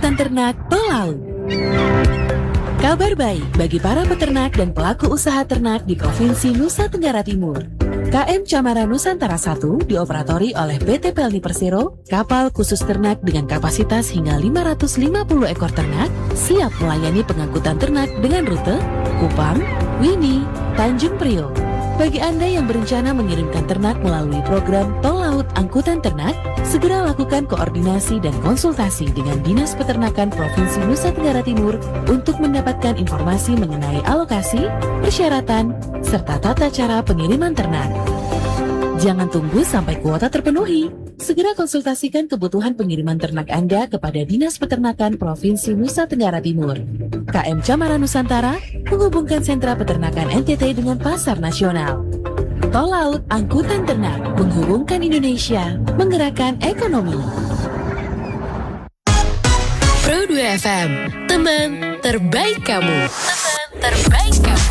Angkutan Ternak Tol Laut. Kabar baik bagi para peternak dan pelaku usaha ternak di Provinsi Nusa Tenggara Timur. KM Camara Nusantara 1 dioperatori oleh PT Pelni Persero, kapal khusus ternak dengan kapasitas hingga 550 ekor ternak, siap melayani pengangkutan ternak dengan rute Kupang, Wini, Tanjung Priok. Bagi Anda yang berencana mengirimkan ternak melalui program Tol Laut Angkutan Ternak, segera lakukan koordinasi dan konsultasi dengan Dinas Peternakan Provinsi Nusa Tenggara Timur untuk mendapatkan informasi mengenai alokasi, persyaratan, serta tata cara pengiriman ternak. Jangan tunggu sampai kuota terpenuhi. Segera konsultasikan kebutuhan pengiriman ternak Anda kepada Dinas Peternakan Provinsi Nusa Tenggara Timur. KM Camara Nusantara menghubungkan sentra peternakan NTT dengan pasar nasional. Tol Laut Angkutan Ternak menghubungkan Indonesia, menggerakkan ekonomi. Pro 2 FM, teman terbaik kamu. Teman terbaik kamu.